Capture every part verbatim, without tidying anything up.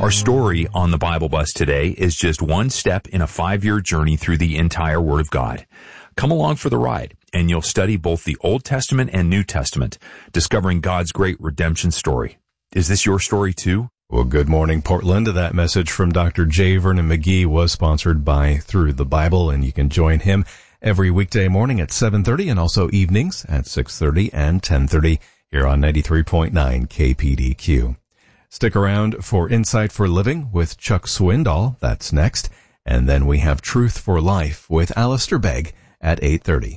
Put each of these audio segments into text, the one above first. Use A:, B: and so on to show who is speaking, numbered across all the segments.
A: Our story on the Bible Bus today is just one step in a five-year journey through the entire Word of God. Come along for the ride, and you'll study both the Old Testament and New Testament, discovering God's great redemption story. Is this your story too?
B: Well, good morning, Portland. That message from Doctor J. Vernon McGee was sponsored by Through the Bible, and you can join him every weekday morning at seven thirty and also evenings at six thirty and ten thirty here on ninety-three point nine K P D Q. Stick around for Insight for Living with Chuck Swindoll. That's next. And then we have Truth for Life with Alistair Begg at eight thirty.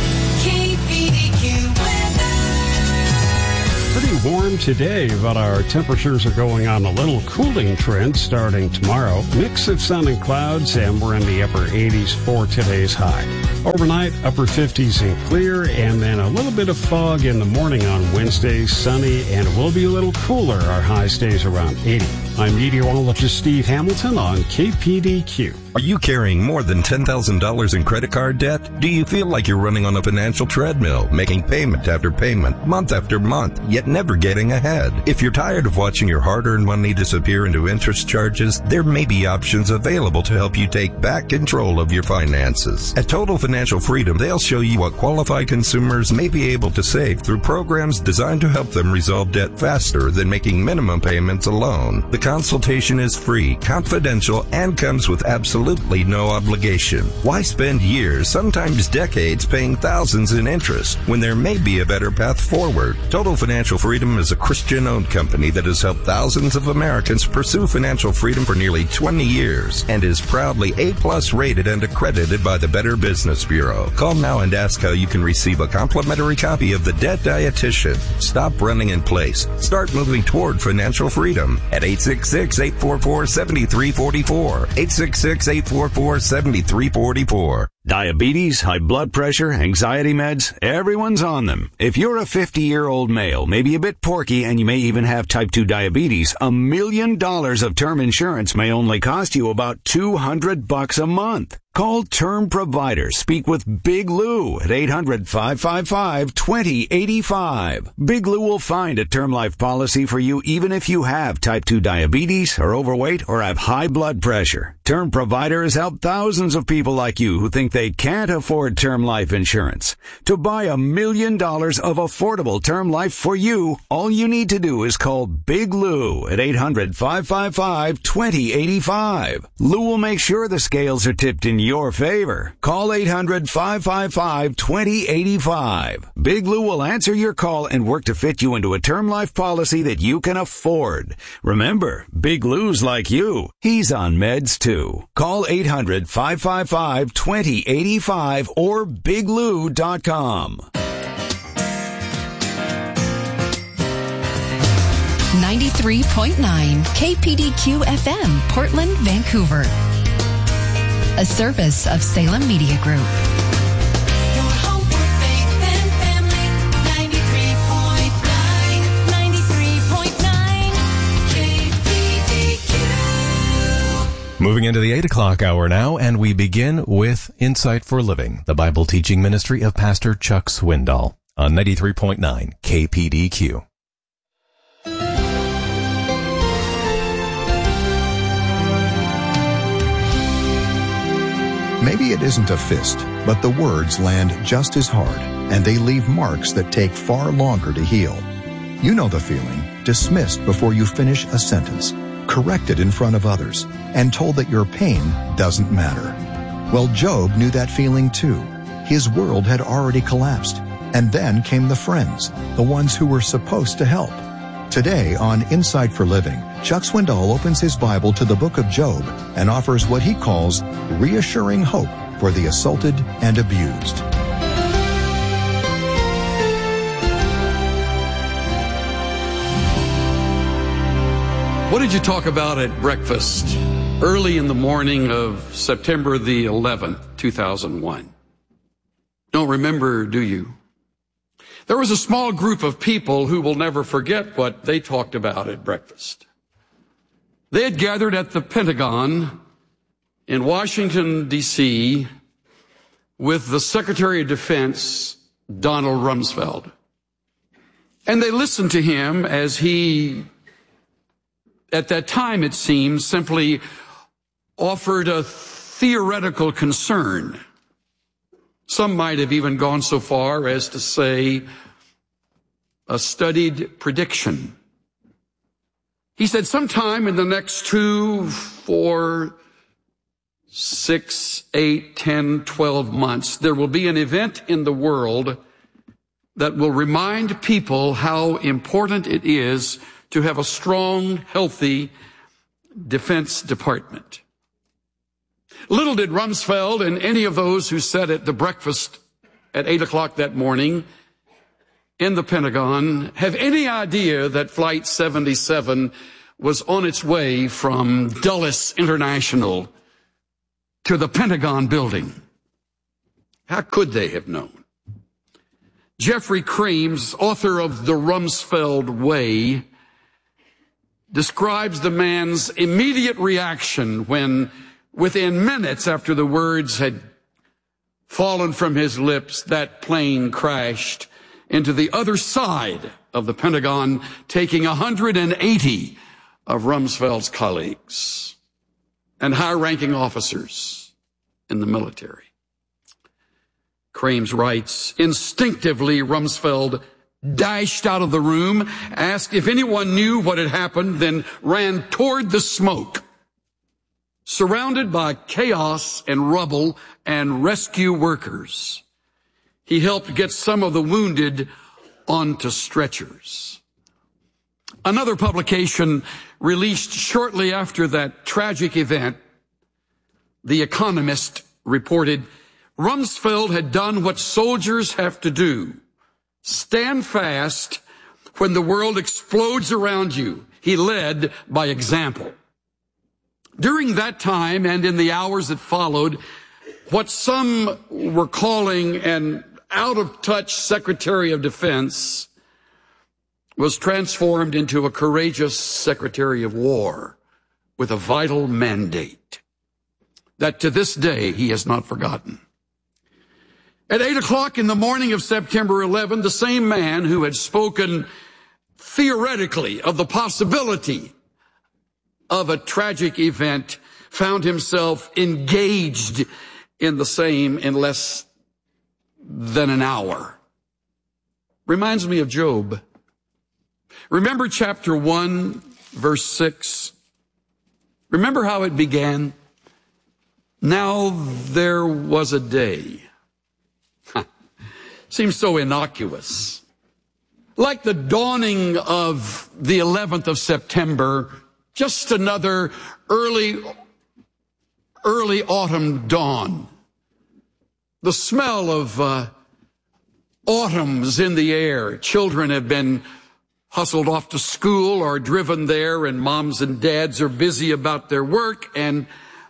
C: Pretty warm today, but our temperatures are going on a little cooling trend starting tomorrow. Mix of sun and clouds, and we're in the upper eighties for today's high. Overnight, upper fifties and clear, and then a little bit of fog in the morning on Wednesday, sunny, and it will be a little cooler. Our high stays around eighty. I'm meteorologist Steve Hamilton on K P D Q.
D: Are you carrying more than ten thousand dollars in credit card debt? Do you feel like you're running on a financial treadmill, making payment after payment, month after month, yet never getting ahead? If you're tired of watching your hard-earned money disappear into interest charges, there may be options available to help you take back control of your finances. At Total Financial Freedom, they'll show you what qualified consumers may be able to save through programs designed to help them resolve debt faster than making minimum payments alone. The consultation is free, confidential, and comes with absolutely no obligation. Why spend years, sometimes decades, paying thousands in interest when there may be a better path forward? Total Financial Freedom is a Christian-owned company that has helped thousands of Americans pursue financial freedom for nearly twenty years and is proudly A-plus rated and accredited by the Better Business Bureau. Call now and ask how you can receive a complimentary copy of The Debt Dietitian. Stop running in place. Start moving toward financial freedom at eight six six, eight four four, seven three four four. eight six six, eight four four, seven three four four.
E: Diabetes, high blood pressure, anxiety meds, everyone's on them. If you're a fifty-year-old male, maybe a bit porky, and you may even have type two diabetes, a million dollars of term insurance may only cost you about two hundred bucks a month. Call Term Provider. Speak with Big Lou at eight hundred, five five five, two zero eight five. Big Lou will find a term life policy for you even if you have type two diabetes, are overweight, or have high blood pressure. Term Provider has helped thousands of people like you who think they can't afford term life insurance. To buy a million dollars of affordable term life for you, all you need to do is call Big Lou at eight hundred, five five five, two zero eight five. Lou will make sure the scales are tipped in your favor. Call eight hundred, five five five, two zero eight five. Big Lou will answer your call and work to fit you into a term life policy that you can afford. Remember, Big Lou's like you. He's on meds too. Call eight hundred, five five five, two zero eight five or big lou dot com.
F: ninety-three point nine K P D Q F M, Portland, Vancouver. A service of Salem Media Group.
G: Your home for faith and family, ninety-three point nine, ninety-three point nine K P D Q.
B: Moving into the eight o'clock hour now, and we begin with Insight for Living, the Bible teaching ministry of Pastor Chuck Swindoll on ninety-three point nine K P D Q.
H: Maybe it isn't a fist, but the words land just as hard, and they leave marks that take far longer to heal. You know the feeling, dismissed before you finish a sentence, corrected in front of others, and told that your pain doesn't matter. Well, Job knew that feeling too. His world had already collapsed. And then came the friends, the ones who were supposed to help. Today on Insight for Living, Chuck Swindoll opens his Bible to the book of Job and offers what he calls reassuring hope for the assaulted and abused.
I: What did you talk about at breakfast early in the morning of September the eleventh, two thousand one? Don't remember, do you? There was a small group of people who will never forget what they talked about at breakfast. They had gathered at the Pentagon in Washington, D C with the Secretary of Defense, Donald Rumsfeld. And they listened to him as he at that time, it seems, simply offered a theoretical concern. Some might have even gone so far as to say a studied prediction. He said sometime in the next two, four, six, eight, ten, twelve months, there will be an event in the world that will remind people how important it is to have a strong, healthy Defense Department. Little did Rumsfeld and any of those who sat at the breakfast at eight o'clock that morning in the Pentagon have any idea that Flight seventy-seven was on its way from Dulles International to the Pentagon building. How could they have known? Jeffrey Creams, author of The Rumsfeld Way, describes the man's immediate reaction when, within minutes after the words had fallen from his lips, that plane crashed into the other side of the Pentagon, taking one hundred eighty of Rumsfeld's colleagues and high-ranking officers in the military. Creams writes, instinctively, Rumsfeld dashed out of the room, asked if anyone knew what had happened, then ran toward the smoke. Surrounded by chaos and rubble and rescue workers, he helped get some of the wounded onto stretchers. Another publication released shortly after that tragic event, The Economist, reported, Rumsfeld had done what soldiers have to do. Stand fast when the world explodes around you. He led by example. During that time and in the hours that followed, what some were calling an out-of-touch Secretary of Defense was transformed into a courageous Secretary of War with a vital mandate that to this day he has not forgotten. At eight o'clock in the morning of September eleventh, the same man who had spoken theoretically of the possibility of a tragic event found himself engaged in the same in less than an hour. Reminds me of Job. Remember chapter one, verse six? Remember how it began? Now there was a day. Seems so innocuous. Like the dawning of the eleventh of September, just another early, early autumn dawn. The smell of uh, autumn's in the air. Children have been hustled off to school or driven there, and moms and dads are busy about their work, and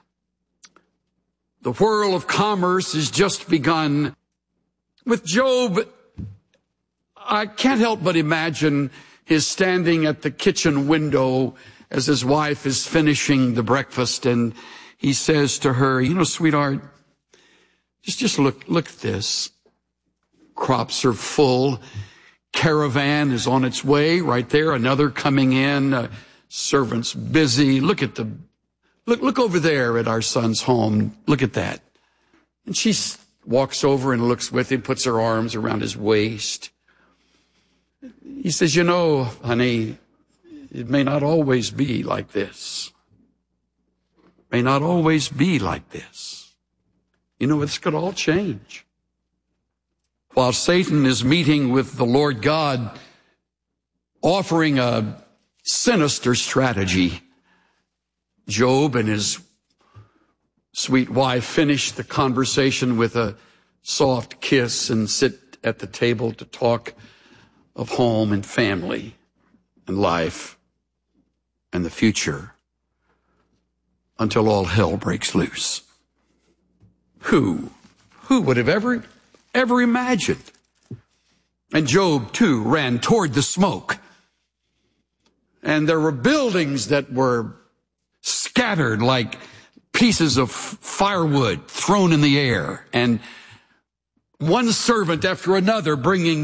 I: the whirl of commerce has just begun. With Job, I can't help but imagine his standing at the kitchen window as his wife is finishing the breakfast, and he says to her, you know, sweetheart, just, just look, look at this. Crops are full. Caravan is on its way right there. Another coming in. Uh, servants busy. Look at the, look, look over there at our son's home. Look at that. And she walks over and looks with him, puts her arms around his waist. He says, you know, honey, it may not always be like this. May not always be like this. You know, this could all change. While Satan is meeting with the Lord God, offering a sinister strategy, Job and his sweet wife finish the conversation with a soft kiss and sit at the table to talk of home and family and life and the future until all hell breaks loose. Who, who would have ever, ever imagined? And Job, too, ran toward the smoke. And there were buildings that were scattered like pieces of firewood thrown in the air, and one servant after another bringing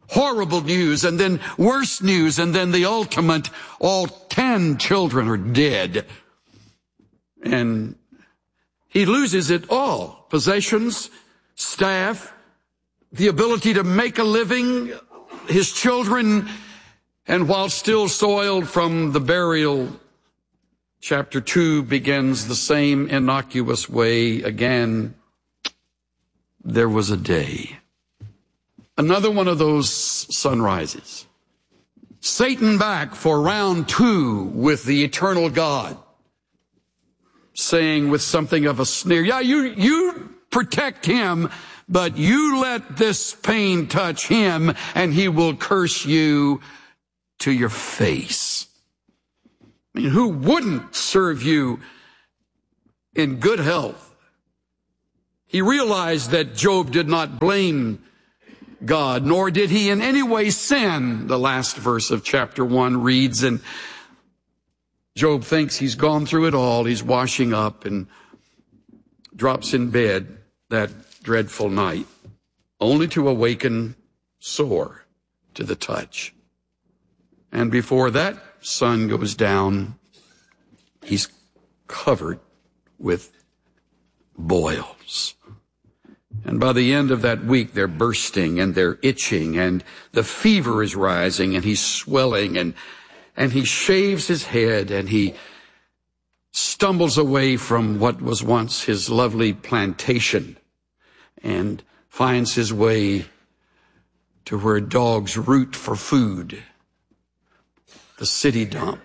I: horrible news, and then worse news, and then the ultimate, all ten children are dead. And he loses it all. Possessions, staff, the ability to make a living, his children, and while still soiled from the burial, chapter two begins the same innocuous way again. There was a day. Another one of those sunrises. Satan back for round two with the eternal God, saying with something of a sneer, yeah, you, you protect him, but you let this pain touch him and he will curse you to your face. I mean, who wouldn't serve you in good health? He realized that Job did not blame God, nor did he in any way sin, the last verse of chapter one reads, and Job thinks he's gone through it all. He's washing up and drops in bed that dreadful night, only to awaken sore to the touch. And before that sun goes down, he's covered with boils. And by the end of that week, they're bursting and they're itching and the fever is rising and he's swelling and, and he shaves his head and he stumbles away from what was once his lovely plantation and finds his way to where dogs root for food, the city dump,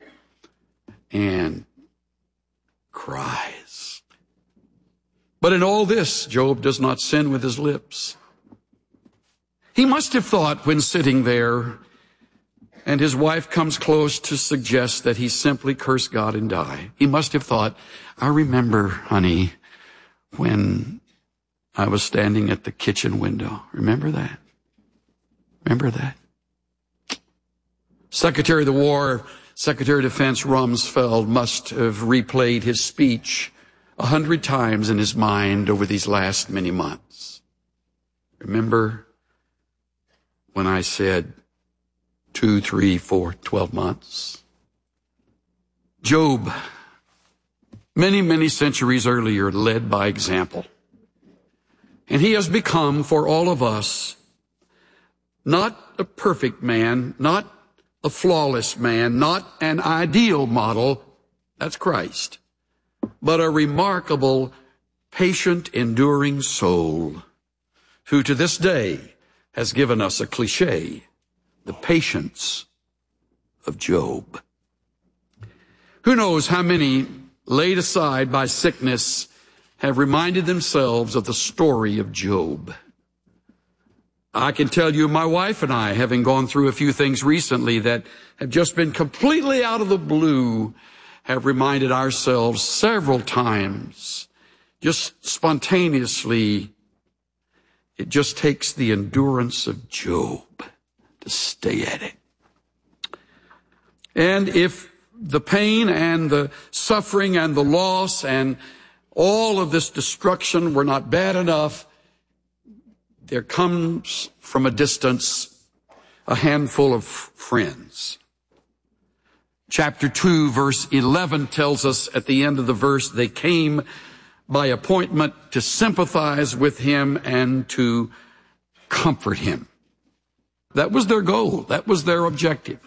I: and cries. But in all this, Job does not sin with his lips. He must have thought when sitting there and his wife comes close to suggest that he simply curse God and die. He must have thought, I remember, honey, when I was standing at the kitchen window. Remember that? Remember that? Secretary of the War, Secretary of Defense Rumsfeld must have replayed his speech a hundred times in his mind over these last many months. Remember when I said two, three, four, twelve months? Job, many, many centuries earlier, led by example. And he has become, for all of us, not a perfect man, not a flawless man, not an ideal model, that's Christ, but a remarkable, patient, enduring soul who to this day has given us a cliche, the patience of Job. Who knows how many laid aside by sickness have reminded themselves of the story of Job. I can tell you, my wife and I, having gone through a few things recently that have just been completely out of the blue, have reminded ourselves several times, just spontaneously, it just takes the endurance of Job to stay at it. And if the pain and the suffering and the loss and all of this destruction were not bad enough, there comes from a distance a handful of friends. Chapter two, verse eleven tells us at the end of the verse, they came by appointment to sympathize with him and to comfort him. That was their goal. That was their objective.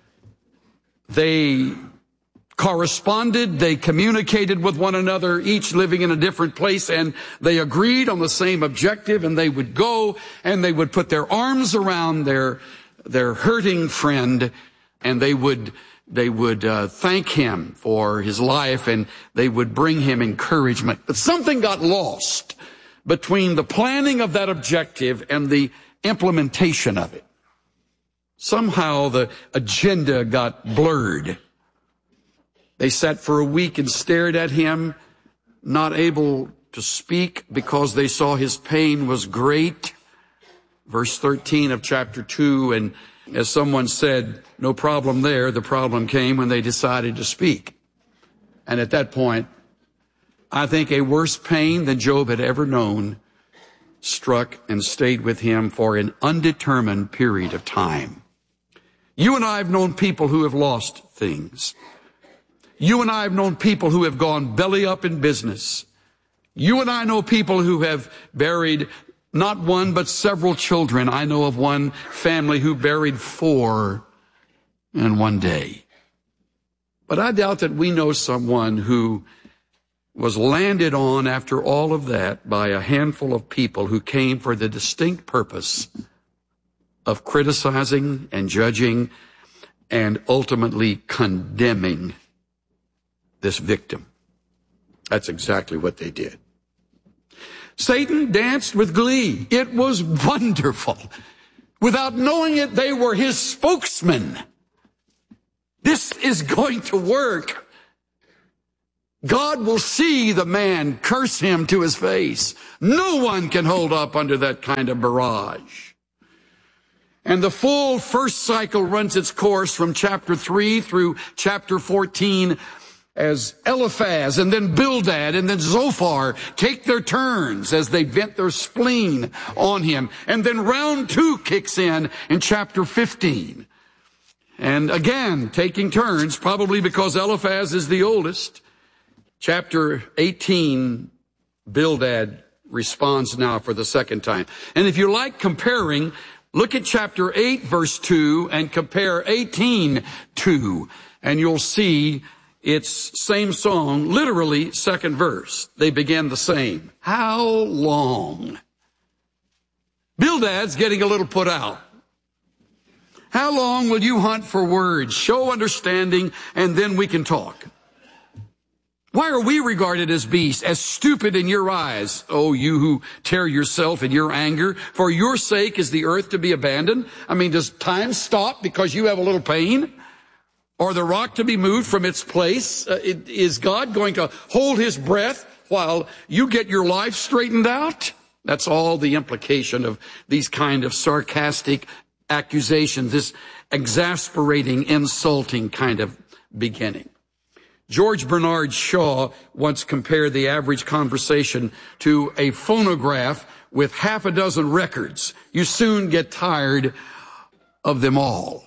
I: They corresponded, they communicated with one another, each living in a different place, and they agreed on the same objective, and they would go and they would put their arms around their their hurting friend, and they would they would uh, thank him for his life, and they would bring him encouragement. But something got lost between the planning of that objective and the implementation of it. Somehow the agenda got blurred. They sat for a week and stared at him, not able to speak because they saw his pain was great. Verse thirteen of chapter two, and as someone said, no problem there. The problem came when they decided to speak. And at that point, I think a worse pain than Job had ever known struck and stayed with him for an undetermined period of time. You and I have known people who have lost things. You and I have known people who have gone belly up in business. You and I know people who have buried not one but several children. I know of one family who buried four in one day. But I doubt that we know someone who was landed on after all of that by a handful of people who came for the distinct purpose of criticizing and judging and ultimately condemning this victim. That's exactly what they did. Satan danced with glee. It was wonderful. Without knowing it, they were his spokesman. This is going to work. God will see the man curse him to his face. No one can hold up under that kind of barrage. And the full first cycle runs its course from chapter three through chapter fourteen as Eliphaz and then Bildad and then Zophar take their turns as they vent their spleen on him. And then round two kicks in in chapter fifteen. And again, taking turns, probably because Eliphaz is the oldest. Chapter eighteen, Bildad responds now for the second time. And if you like comparing, look at chapter eight, verse two, and compare eighteen, two, and you'll see it's same song, literally second verse. They begin the same. How long? Bildad's getting a little put out. How long will you hunt for words? Show understanding, and then we can talk. Why are we regarded as beasts, as stupid in your eyes, O you who tear yourself in your anger? For your sake is the earth to be abandoned? I mean, does time stop because you have a little pain? Or the rock to be moved from its place? Uh, it, is God going to hold his breath while you get your life straightened out? That's all the implication of these kind of sarcastic accusations, this exasperating, insulting kind of beginning. George Bernard Shaw once compared the average conversation to a phonograph with half a dozen records. You soon get tired of them all.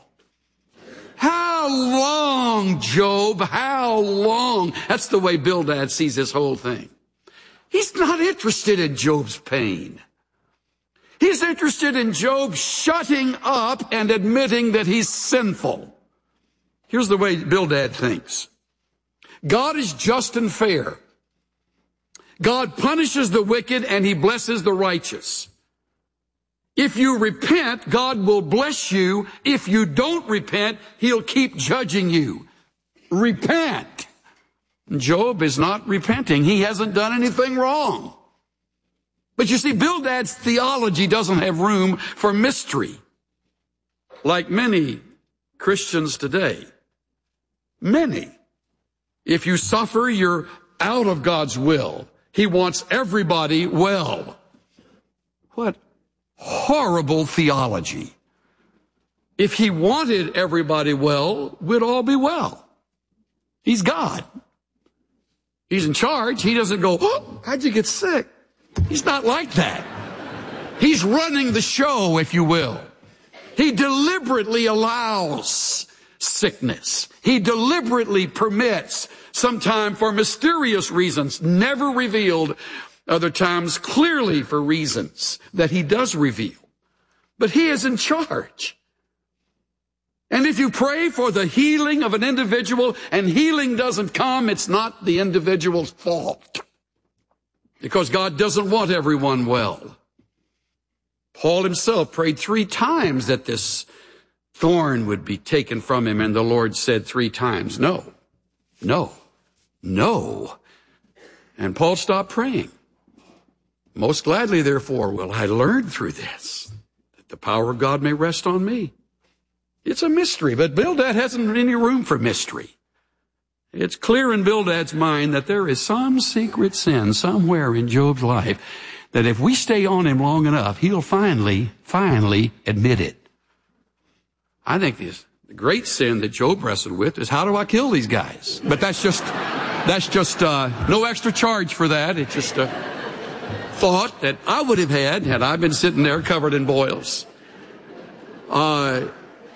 I: How long, Job? How long? That's the way Bildad sees this whole thing. He's not interested in Job's pain. He's interested in Job shutting up and admitting that he's sinful. Here's the way Bildad thinks. God is just and fair. God punishes the wicked and he blesses the righteous. If you repent, God will bless you. If you don't repent, he'll keep judging you. Repent. Job is not repenting. He hasn't done anything wrong. But you see, Bildad's theology doesn't have room for mystery. Like many Christians today. Many. If you suffer, you're out of God's will. He wants everybody well. What horrible theology. If he wanted everybody well, we'd all be well. He's God. He's in charge. He doesn't go, oh, how'd you get sick? He's not like that. He's running the show, if you will. He deliberately allows sickness. He deliberately permits, sometimes for mysterious reasons, never revealed, other times clearly for reasons that he does reveal. But he is in charge. And if you pray for the healing of an individual and healing doesn't come, it's not the individual's fault. Because God doesn't want everyone well. Paul himself prayed three times that this thorn would be taken from him, and the Lord said three times, no, no, no. And Paul stopped praying. Most gladly, therefore, will I learn through this, that the power of God may rest on me. It's a mystery, but Bildad hasn't any room for mystery. It's clear in Bildad's mind that there is some secret sin somewhere in Job's life that if we stay on him long enough, he'll finally, finally admit it. I think this, the great sin that Job wrestled with is, how do I kill these guys? But that's just, that's just, uh, no extra charge for that. It's just, uh, thought that I would have had had I been sitting there covered in boils. Uh,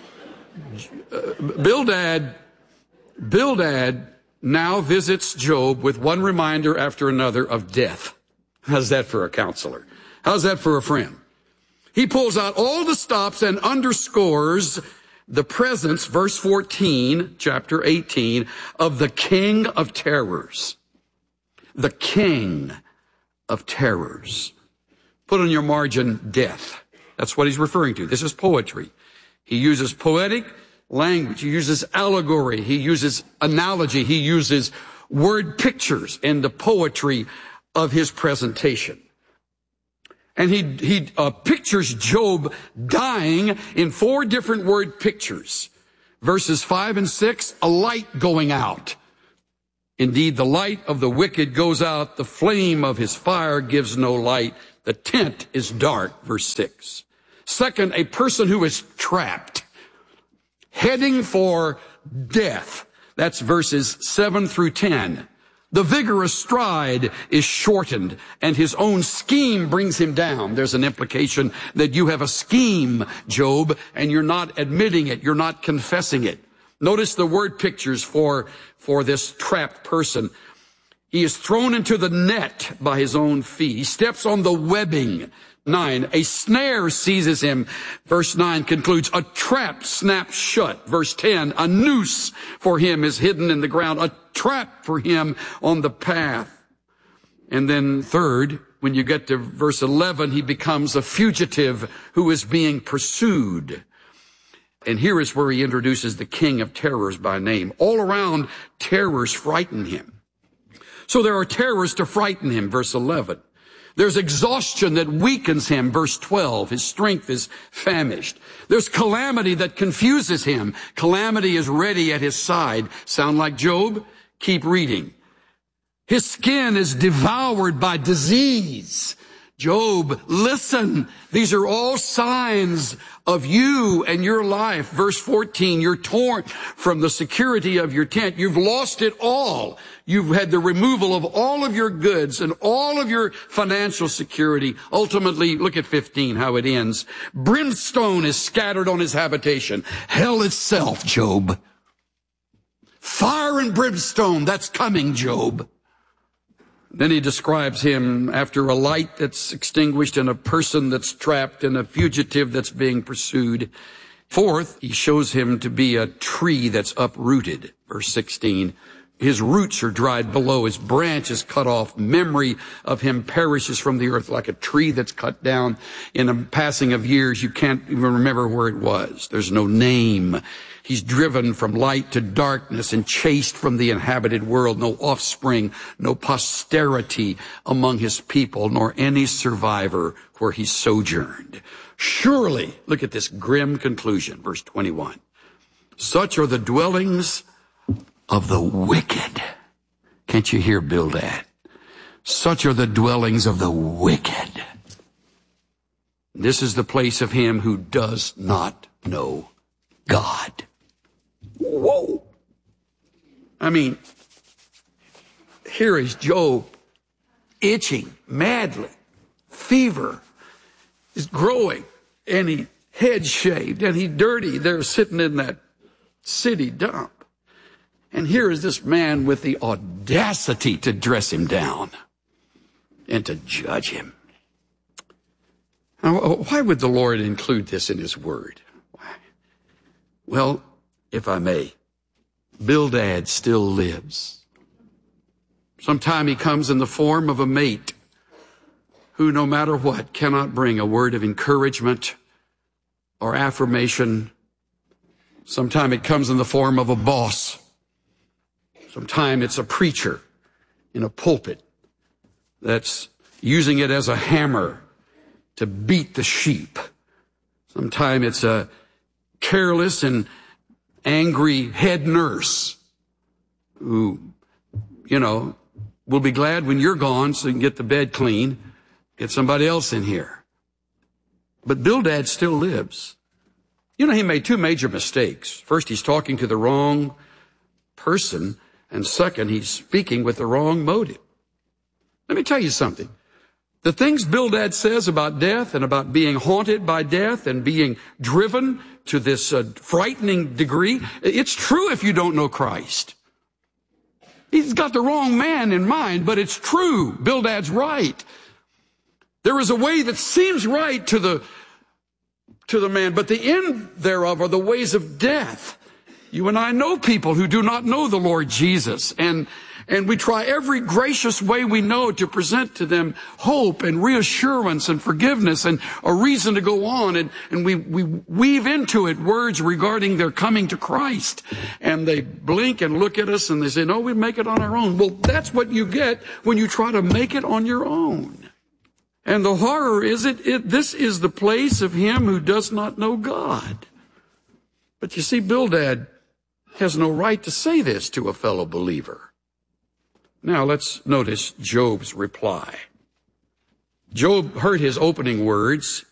I: Bildad, Bildad now visits Job with one reminder after another of death. How's that for a counselor? How's that for a friend? He pulls out all the stops and underscores the presence, verse fourteen, chapter eighteen, of the King of Terrors. The King of Terrors. Put on your margin, death. That's what he's referring to. This is poetry. He uses poetic language. He uses allegory. He uses analogy. He uses word pictures in the poetry of his presentation. And he, he uh, pictures Job dying in four different word pictures. Verses five and six, a light going out. Indeed, the light of the wicked goes out. The flame of his fire gives no light. The tent is dark, verse six. Second, a person who is trapped, heading for death. That's verses seven through ten. The vigorous stride is shortened, and his own scheme brings him down. There's an implication that you have a scheme, Job, and you're not admitting it. You're not confessing it. Notice the word pictures for, for this trapped person. He is thrown into the net by his own feet. He steps on the webbing. Nine, a snare seizes him. Verse nine concludes, a trap snaps shut. Verse ten, a noose for him is hidden in the ground, a trap for him on the path. And then third, when you get to verse eleven, he becomes a fugitive who is being pursued. And here is where he introduces the King of Terrors by name. All around, terrors frighten him. So there are terrors to frighten him, verse eleven. There's exhaustion that weakens him, verse twelve. His strength is famished. There's calamity that confuses him. Calamity is ready at his side. Sound like Job? Keep reading. His skin is devoured by disease. Job, listen. These are all signs of you and your life. Verse fourteen, you're torn from the security of your tent. You've lost it all. You've had the removal of all of your goods and all of your financial security. Ultimately, look at fifteen, how it ends. Brimstone is scattered on his habitation. Hell itself, Job. Fire and brimstone, that's coming, Job. Then he describes him after a light that's extinguished and a person that's trapped and a fugitive that's being pursued. Fourth, he shows him to be a tree that's uprooted. Verse sixteen. His roots are dried below. His branch is cut off. Memory of him perishes from the earth like a tree that's cut down. In a passing of years, you can't even remember where it was. There's no name. He's driven from light to darkness and chased from the inhabited world. No offspring, no posterity among his people, nor any survivor where he sojourned. Surely, look at this grim conclusion, verse twenty-one. Such are the dwellings of the wicked. Can't you hear Bildad? Such are the dwellings of the wicked. This is the place of him who does not know God. Whoa. I mean, here is Job itching madly. Fever is growing, and he head shaved, and he dirty. They're sitting in that city dump. And here is this man with the audacity to dress him down and to judge him. Now, why would the Lord include this in his word? Why? Well, if I may, Bildad still lives. Sometime he comes in the form of a mate who, no matter what, cannot bring a word of encouragement or affirmation. Sometime it comes in the form of a boss. Sometime it's a preacher in a pulpit that's using it as a hammer to beat the sheep. Sometime it's a careless and angry head nurse who, you know, will be glad when you're gone so you can get the bed clean, get somebody else in here. But Bildad still lives. You know, he made two major mistakes. First, he's talking to the wrong person. And second, he's speaking with the wrong motive. Let me tell you something. The things Bildad says about death and about being haunted by death and being driven to this uh, frightening degree, it's true if you don't know Christ. He's got the wrong man in mind, but it's true. Bildad's right. There is a way that seems right to the, to the man, but the end thereof are the ways of death. You and I know people who do not know the Lord Jesus, and And we try every gracious way we know to present to them hope and reassurance and forgiveness and a reason to go on. And, and we, we weave into it words regarding their coming to Christ. And they blink and look at us and they say, no, we make it on our own. Well, that's what you get when you try to make it on your own. And the horror is it, it this is the place of him who does not know God. But you see, Bildad has no right to say this to a fellow believer. Now let's notice Job's reply. Job heard his opening words,